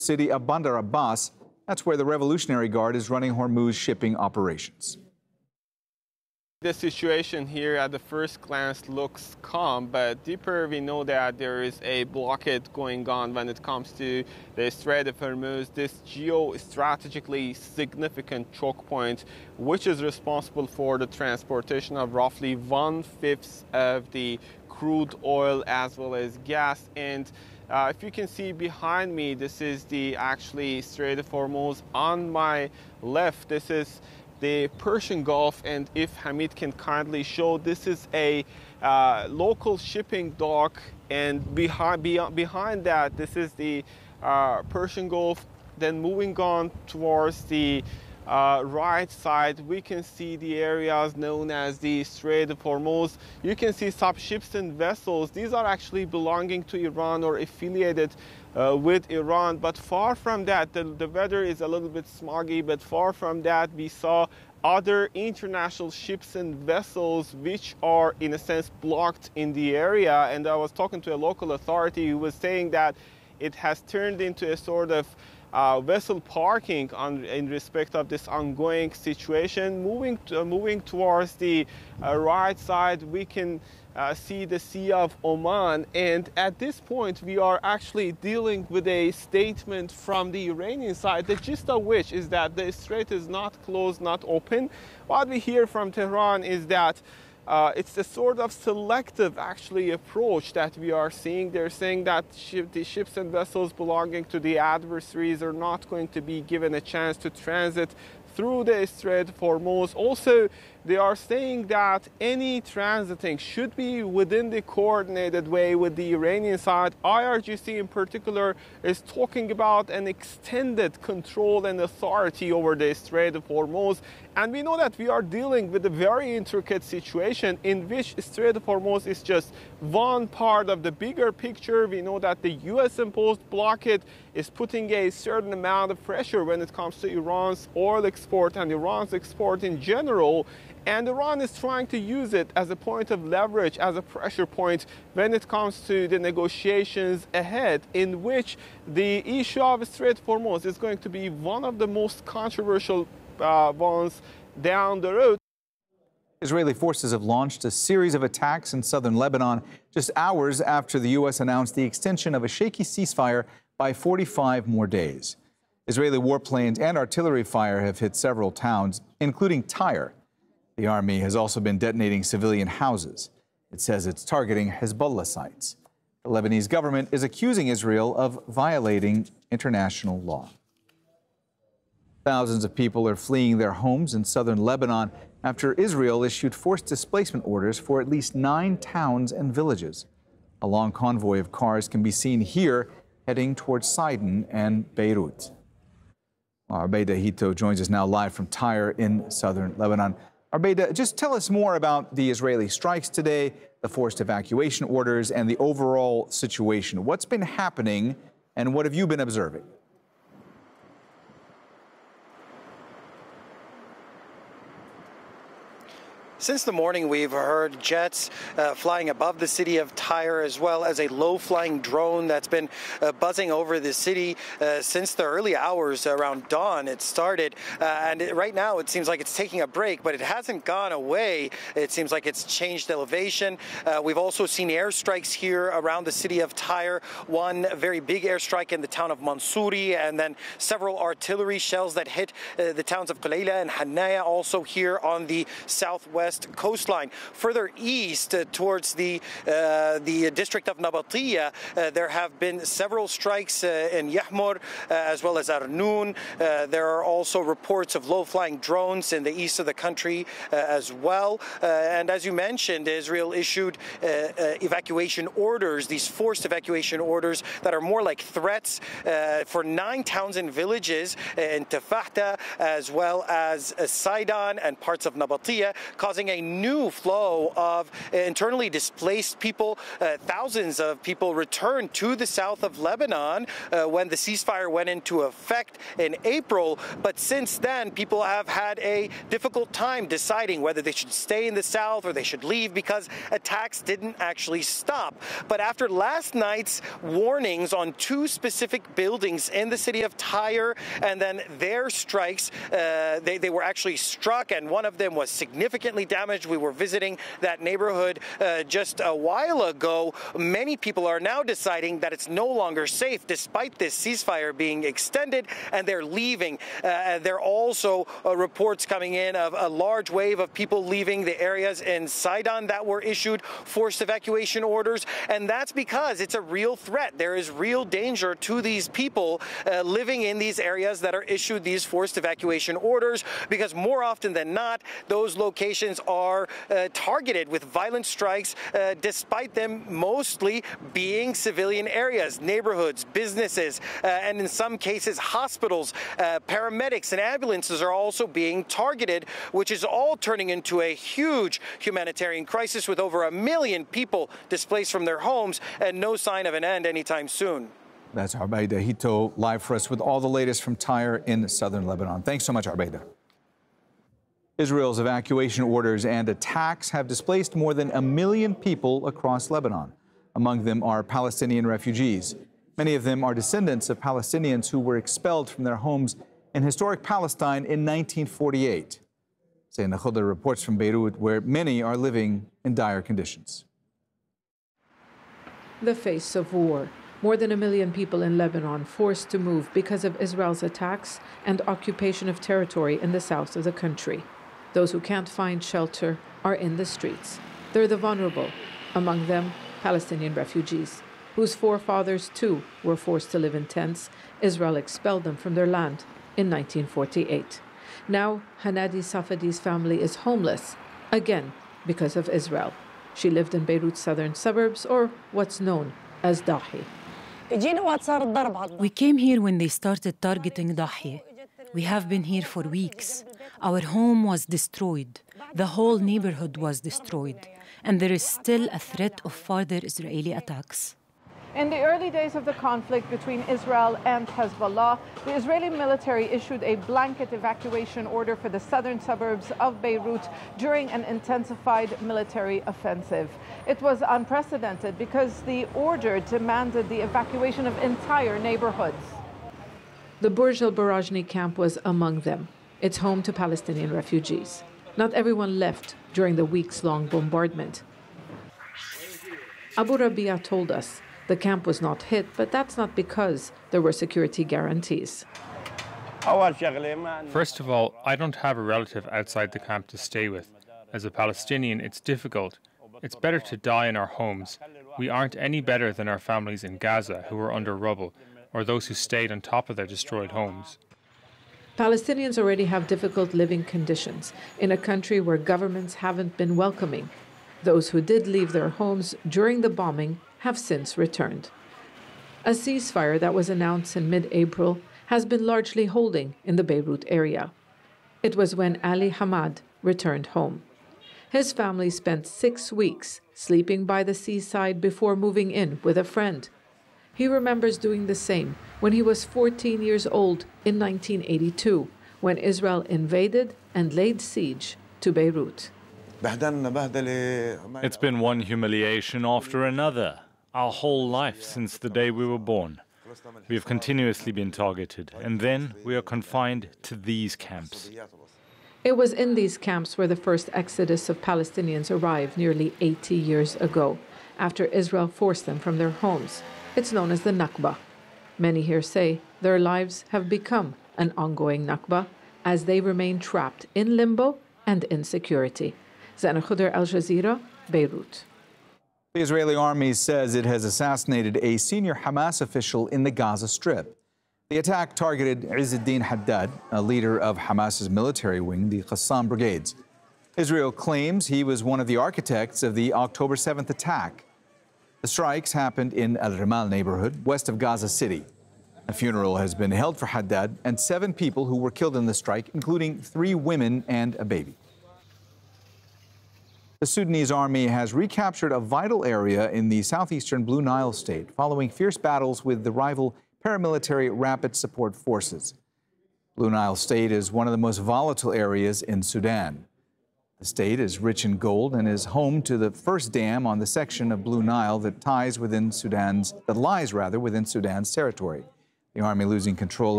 city of Bandar Abbas. That's where the Revolutionary Guard is running Hormuz shipping operations. The situation here at the first glance looks calm, but deeper we know that there is a blockade going on when it comes to the Strait of Hormuz, this geostrategically significant choke point, which is responsible for the transportation of roughly 1/5 of the crude oil as well as gas. And if you can see behind me, this is the actually Strait of Hormuz. On my left, this is the Persian Gulf, and if Hamid can kindly show, this is a local shipping dock, and behind that, this is the Persian Gulf. Then moving on towards the right side, we can see the areas known as the Strait of Hormuz. You can see subships and vessels. These are actually belonging to Iran or affiliated with Iran, but far from that, the weather is a little bit smoggy, but far from that, we saw other international ships and vessels which are in a sense blocked in the area. And I was talking to a local authority who was saying that it has turned into a sort of vessel parking in respect of this ongoing situation. Moving towards the right side, we can see the Sea of Oman, and at this point we are actually dealing with a statement from the Iranian side, the gist of which is that the strait is not closed, not open. What we hear from Tehran is that it's a sort of selective actually approach that we are seeing. They're saying that the ships and vessels belonging to the adversaries are not going to be given a chance to transit through the Strait of Hormuz. Also, they are saying that any transiting should be within the coordinated way with the Iranian side. IRGC in particular is talking about an extended control and authority over the Strait of Hormuz. And we know that we are dealing with a very intricate situation in which Strait of Hormuz is just one part of the bigger picture. We know that the US imposed blockade is putting a certain amount of pressure when it comes to Iran's oil export and Iran's export in general. And Iran is trying to use it as a point of leverage, as a pressure point when it comes to the negotiations ahead, in which the issue of Strait of Hormuz is going to be one of the most controversial ones down the road. Israeli forces have launched a series of attacks in southern Lebanon just hours after the U.S. announced the extension of a shaky ceasefire by 45 more days. Israeli warplanes and artillery fire have hit several towns, including Tyre. The army has also been detonating civilian houses. It says it's targeting Hezbollah sites. The Lebanese government is accusing Israel of violating international law. Thousands of people are fleeing their homes in southern Lebanon after Israel issued forced displacement orders for at least 9 towns and villages. A long convoy of cars can be seen here heading towards Sidon and Beirut. Arbeida Hito joins us now live from Tyre in southern Lebanon. Arbeida, just tell us more about the Israeli strikes today, the forced evacuation orders, and the overall situation. What's been happening, and what have you been observing? Since the morning, we've heard jets flying above the city of Tyre, as well as a low-flying drone that's been buzzing over the city since the early hours around dawn. It started, and right now it seems like it's taking a break, but it hasn't gone away. It seems like it's changed elevation. We've also seen airstrikes here around the city of Tyre. One very big airstrike in the town of Mansouri, and then several artillery shells that hit the towns of Qalayla and Hanaya, also here on the southwest coastline. Further east towards the district of Nabatiyah, there have been several strikes in Yahmur as well as Arnoun. There are also reports of low-flying drones in the east of the country as well. And as you mentioned, Israel issued evacuation orders, these forced evacuation orders that are more like threats for 9 towns and villages in Tafahta, as well as Sidon and parts of Nabatiyah, causing causing a new flow of internally displaced people. Thousands of people returned to the south of Lebanon when the ceasefire went into effect in April. But since then, people have had a difficult time deciding whether they should stay in the south or they should leave because attacks didn't actually stop. But after last night's warnings on two specific buildings in the city of Tyre and then their strikes, they were actually struck and one of them was significantly damaged. We were visiting that neighborhood just a while ago. Many people are now deciding that it's no longer safe despite this ceasefire being extended, and they're leaving. There are also reports coming in of a large wave of people leaving the areas in Sidon that were issued forced evacuation orders, and that's because it's a real threat. There is real danger to these people living in these areas that are issued these forced evacuation orders, because more often than not, those locations are targeted with violent strikes, despite them mostly being civilian areas, neighborhoods, businesses, and in some cases hospitals. Paramedics and ambulances are also being targeted, which is all turning into a huge humanitarian crisis with over 1 million people displaced from their homes and no sign of an end anytime soon. That's Arbeida Hito live for us with all the latest from Tyre in southern Lebanon. Thanks so much, Arbeida. Israel's evacuation orders and attacks have displaced more than 1 million people across Lebanon. Among them are Palestinian refugees. Many of them are descendants of Palestinians who were expelled from their homes in historic Palestine in 1948. Zaina Khudr reports from Beirut, where many are living in dire conditions. The face of war. More than 1 million people in Lebanon forced to move because of Israel's attacks and occupation of territory in the south of the country. Those who can't find shelter are in the streets. They're the vulnerable, among them Palestinian refugees, whose forefathers too were forced to live in tents. Israel expelled them from their land in 1948. Now, Hanadi Safadi's family is homeless, again because of Israel. She lived in Beirut's southern suburbs, or what's known as Dahi. We came here when they started targeting Dahi. We have been here for weeks. Our home was destroyed. The whole neighborhood was destroyed. And there is still a threat of further Israeli attacks. In the early days of the conflict between Israel and Hezbollah, the Israeli military issued a blanket evacuation order for the southern suburbs of Beirut during an intensified military offensive. It was unprecedented because the order demanded the evacuation of entire neighborhoods. The Burj al Barajni camp was among them. It's home to Palestinian refugees. Not everyone left during the weeks-long bombardment. Abu Rabia told us the camp was not hit, but that's not because there were security guarantees. First of all, I don't have a relative outside the camp to stay with. As a Palestinian, it's difficult. It's better to die in our homes. We aren't any better than our families in Gaza who are under rubble, or those who stayed on top of their destroyed homes. Palestinians already have difficult living conditions in a country where governments haven't been welcoming. Those who did leave their homes during the bombing have since returned. A ceasefire that was announced in mid-April has been largely holding in the Beirut area. It was when Ali Hamad returned home. His family spent 6 weeks sleeping by the seaside before moving in with a friend. He remembers doing the same when he was 14 years old in 1982, when Israel invaded and laid siege to Beirut. It's been one humiliation after another, our whole life since the day we were born. We have continuously been targeted, and then we are confined to these camps. It was in these camps where the first exodus of Palestinians arrived nearly 80 years ago, after Israel forced them from their homes. It's known as the Nakba. Many here say their lives have become an ongoing Nakba as they remain trapped in limbo and insecurity. Zaina Khudr, Al Jazeera, Beirut. The Israeli army says it has assassinated a senior Hamas official in the Gaza Strip. The attack targeted Izzeddin Haddad, a leader of Hamas's military wing, the Qassam Brigades. Israel claims he was one of the architects of the October 7th attack. The strikes happened in Al Rimal neighborhood, west of Gaza City. A funeral has been held for Haddad and 7 people who were killed in the strike, including 3 women and a baby. The Sudanese army has recaptured a vital area in the southeastern Blue Nile state following fierce battles with the rival paramilitary Rapid Support Forces. Blue Nile state is one of the most volatile areas in Sudan. The state is rich in gold and is home to the first dam on the section of Blue Nile that lies within Sudan's territory. The army losing control